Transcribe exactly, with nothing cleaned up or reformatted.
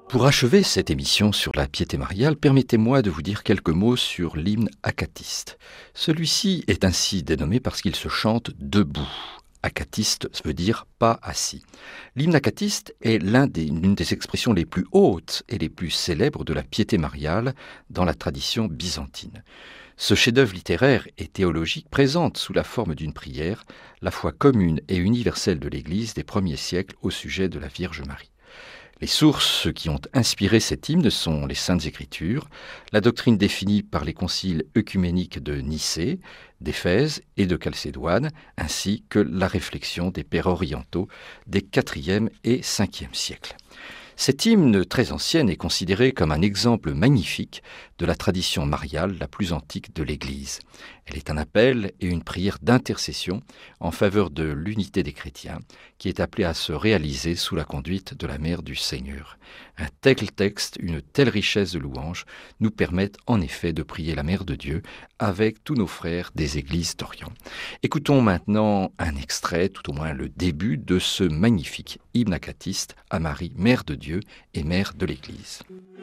Pour achever cette émission sur la piété mariale, permettez-moi de vous dire quelques mots sur l'hymne acatiste. Celui-ci est ainsi dénommé parce qu'il se chante debout. Acatiste veut dire pas assis. L'hymne acatiste est l'un des, l'une des expressions les plus hautes et les plus célèbres de la piété mariale dans la tradition byzantine. Ce chef-d'œuvre littéraire et théologique présente sous la forme d'une prière la foi commune et universelle de l'Église des premiers siècles au sujet de la Vierge Marie. Les sources qui ont inspiré cet hymne sont les Saintes Écritures, la doctrine définie par les conciles œcuméniques de Nicée, d'Éphèse et de Chalcédoine, ainsi que la réflexion des pères orientaux des quatrième et cinquième siècles. Cette hymne très ancienne est considérée comme un exemple magnifique de la tradition mariale la plus antique de l'Église. Elle est un appel et une prière d'intercession en faveur de l'unité des chrétiens qui est appelée à se réaliser sous la conduite de la Mère du Seigneur. Un tel texte, une telle richesse de louanges nous permettent en effet de prier la Mère de Dieu avec tous nos frères des églises d'Orient. Écoutons maintenant un extrait, tout au moins le début de ce magnifique hymne acatiste à Marie, Mère de Dieu et Mère de l'Église.